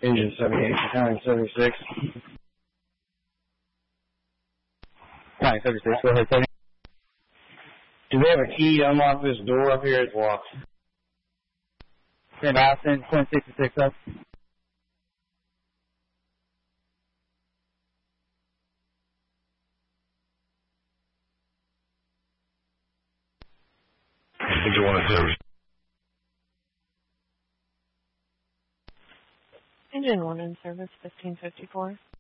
Engine 78, County 76. County 76, go ahead, second. Do they have a key to unlock this door up here? It's locked. Stand by, send 2066 up. Engine 1 in service. Engine 1 in service, 1554.